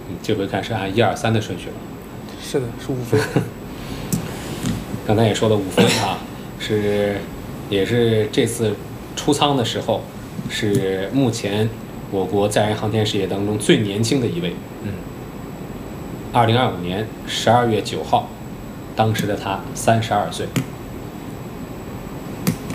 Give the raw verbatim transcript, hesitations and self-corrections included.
嗯，这回看是按一二三的顺序了。 是的，是吴飞。 刚才也说了，吴飞啊，是也是这次出舱的时候，是目前我国载人航天事业当中最年轻的一位。嗯，二零二五年十二月九号，当时的他三十二岁。